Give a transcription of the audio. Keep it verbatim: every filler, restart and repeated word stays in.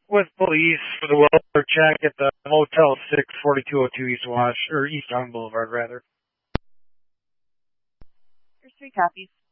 with police for the welfare check at the Motel six, forty-two oh two East Wash, or East Young Boulevard, rather. There's three copies.